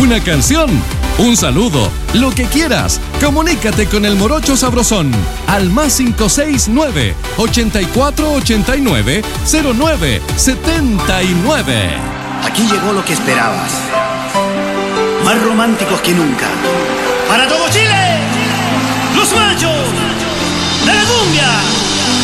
una canción, un saludo, lo que quieras. Comunícate con el Morocho Sabrosón al +569 8489 0979. Aquí llegó lo que esperabas. Más románticos que nunca. Para todo Chile, los machos de la cumbia.